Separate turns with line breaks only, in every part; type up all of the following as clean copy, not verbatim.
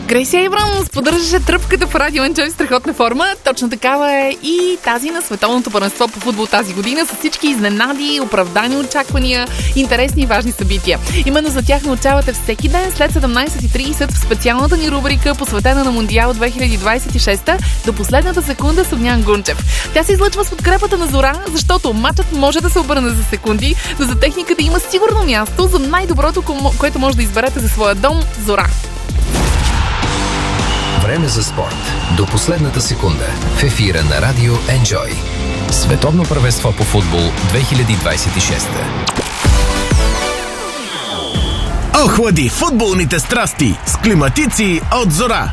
Грейси Ейбрамс поддържаше тръпката по Радио Enjoy в страхотна форма. Точно такава е и тази на световното първенство по футбол тази година, с всички изненади, оправдани очаквания, интересни и важни събития. Именно за тях научавате всеки ден след 17:30 в специалната ни рубрика, посветена на Мондиал 2026 до последната секунда с Огнян Гунчев. Тя се излъчва с подкрепата на Зора, защото матчът може да се обърне за секунди, но за техниката има сигурно място за най-доброто, което може да изберете за своя дом – Зора.
Време за спорт. До последната секунда. В ефира на Радио Enjoy. Световно първенство по футбол 2026.
Охлади футболните страсти с климатици от Зора.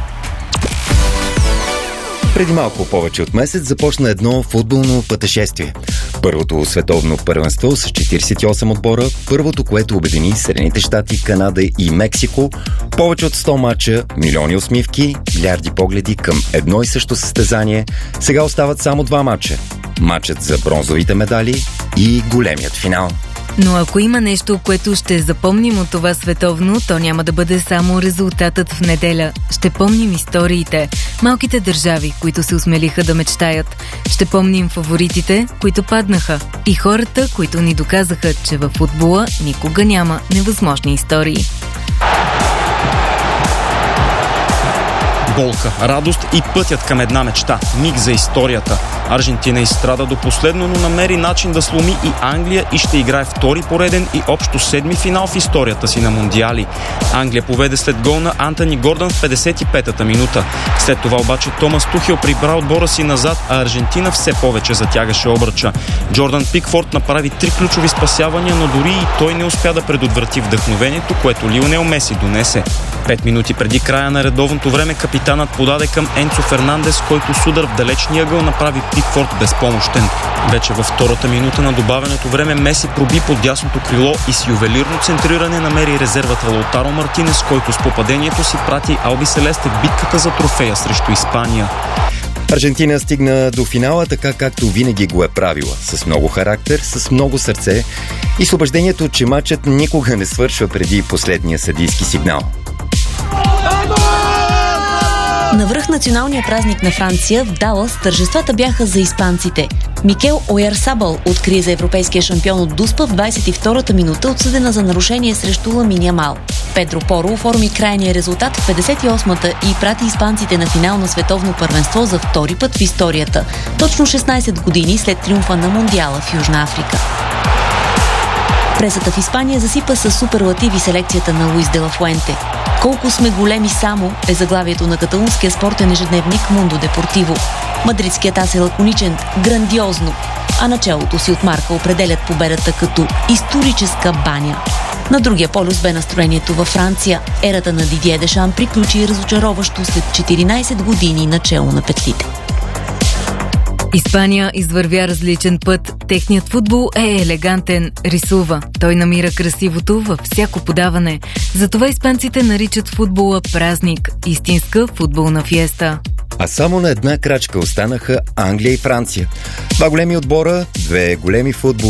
Преди малко повече от месец започна едно футболно пътешествие. Първото световно първенство с 48 отбора, първото, което обедини Съединените щати, Канада и Мексико, повече от 100 мача, милиони усмивки, милиарди погледи към едно и също състезание. Сега остават само 2 мача. Мачът за бронзовите медали и големият финал.
Но ако има нещо, което ще запомним от това световно, то няма да бъде само резултатът в неделя. Ще помним историите, малките държави, които се осмелиха да мечтаят. Ще помним фаворитите, които паднаха, и хората, които ни доказаха, че във футбола никога няма невъзможни истории.
Болка, радост и пътят към една мечта. Миг за историята. Аржентина изстрада до последно, но намери начин да сломи и Англия и ще играе втори пореден и общо 7-ми финал в историята си на Мондиали. Англия поведе след гол на Антони Гордън в 55-та минута. След това обаче Томас Тухел прибра отбора си назад, а Аржентина все повече затягаше обръча. Джордан Пикфорд направи 3 ключови спасявания, но дори и той не успя да предотврати вдъхновението, което Лионел Меси донесе. 5 минути преди края на редовното време капитанът подаде към Енцо Фернандес, който с удар в далечния ъгъл направи Пикфорд безпомощен. Вече във втората минута на добавеното време Меси проби под дясното крило и с ювелирно центриране намери резервата Лаутаро Мартинес, който с попадението си прати Алби Селесте в битката за трофея срещу Испания.
Аржентина стигна до финала така, както винаги го е правила. С много характер, с много сърце и с убеждението, че матчът никога не свършва преди последния съдийски сигнал.
Навръх националния празник на Франция в Далас тържествата бяха за испанците. Микел Ойарсабал откри за европейския шампион от Дуспа в 22-та минута, отсъдена за нарушение срещу Ламин Ямал. Педро Поро оформи крайния резултат в 58-та и прати испанците на финал на световно първенство за втори път в историята, точно 16 години след триумфа на Мондиала в Южна Африка. Пресата в Испания засипа със суперлативи селекцията на Луис де ла Фуенте. Колко сме големи само е заглавието на каталунския спортен ежедневник Мундо Депортиво. Мадридският ас е лаконичен, грандиозно, а началото си от марка определят победата като историческа баня. На другия полюс бе настроението във Франция. Ерата на Дидие Дешан приключи разочароващо след 14 години начало на петлите.
Испания извървя различен път. Техният футбол е елегантен, рисува. Той намира красивото във всяко подаване. Затова испанците наричат футбола празник, истинска футболна фиеста.
А само на една крачка останаха Англия и Франция. 2 големи отбора, 2 големи футбол.